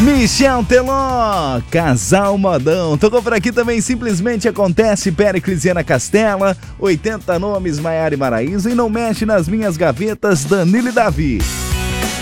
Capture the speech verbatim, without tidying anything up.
Michel Teló, Casal Modão. Tocou por aqui também Simplesmente Acontece, Péricles e Ana Castela, oitenta Nomes, Maiara e Maraísa, e Não Mexe nas Minhas Gavetas, Danilo e Davi.